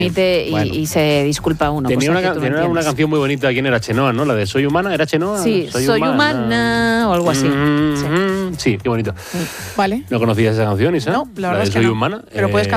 Y se disculpa uno. Tenía una canción muy bonita. ¿Quién era? Chenoa, ¿no? La de Soy Humana. ¿Era Chenoa? Sí, Soy humana o algo así. Sí, qué bonito. Vale. ¿No conocías esa canción, Isa? No, la verdad es que Soy no. Humana. Pero puedes